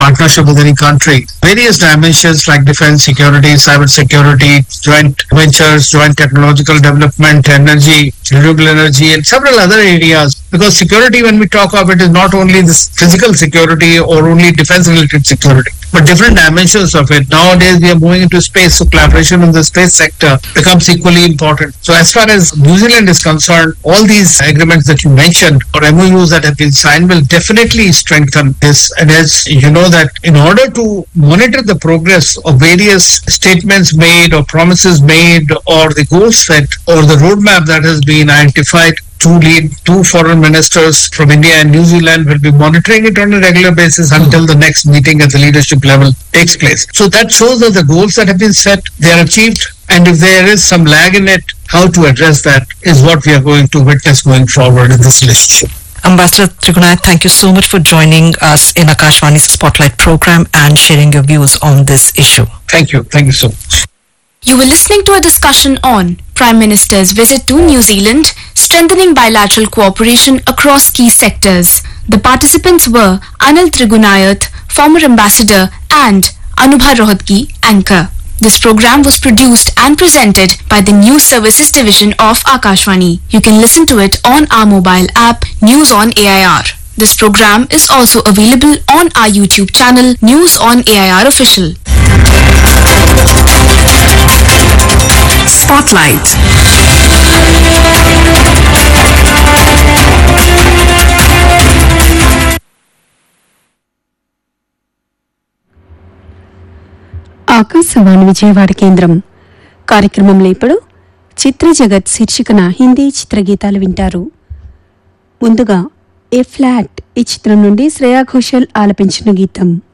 partnership with any country. Various dimensions like defense, security, cyber security, joint ventures, joint technological development, energy, renewable energy, and several other areas. Because security, when we talk of it, is not only this physical security or only defense-related security, but different dimensions of it. Nowadays, we are moving into space, so collaboration in the space sector becomes equally important. So as far as New Zealand is concerned, all these agreements that you mentioned or MOUs that have been signed will definitely strengthen this. And as you know that in order to monitor the progress of various statements made or promises made or the goals set or the roadmap that has been identified, two foreign ministers from India and New Zealand will be monitoring it on a regular basis until the next meeting at the leadership level takes place. So that shows that the goals that have been set, they are achieved. And if there is some lag in it, how to address that is what we are going to witness going forward in this relationship. Ambassador Trigunayat, thank you so much for joining us in Akashvani's Spotlight program and sharing your views on this issue. Thank you. Thank you so much. You were listening to a discussion on Prime Minister's visit to New Zealand, strengthening bilateral cooperation across key sectors. The participants were Anil Trigunayat, former ambassador, and Anubha Rohatgi, anchor. This program was produced and presented by the News Services Division of Akashvani. You can listen to it on our mobile app, News on AIR. This program is also available on our YouTube channel, News on AIR Official. Spotlight. Akashvani Vijayawada కేంద్రం కార్యక్రమంలో ఇప్పుడు చిత్ర జగత్ శీర్షికన హిందీ చిత్రగీతాలు వింటారు. ముందుగా ఏ flat ఈ చిత్రం నుండి శ్రేయా ఘోషల్ ఆలపించిన గీతం.